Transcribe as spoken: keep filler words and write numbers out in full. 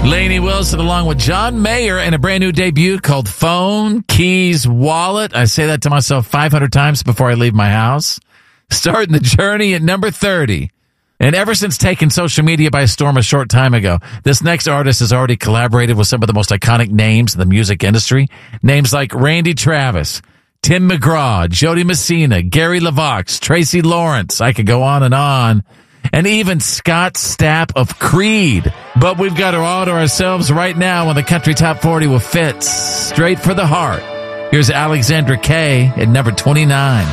Lainey Wilson along with John Mayer in a brand new debut called Phone, Keys, Wallet. I say that to myself five hundred times before I leave my house. Starting the journey at number thirty. And ever since taking social media by storm a short time ago, this next artist has already collaborated with some of the most iconic names in the music industry. Names like Randy Travis, Tim McGraw, Jody Messina, Gary LeVox, Tracy Lawrence. I could go on and on. And even Scott Stapp of Creed. But we've got her all to ourselves right now on the Country Top forty with Fitz. Straight for the heart. Here's Alexandra Kay at number twenty-nine.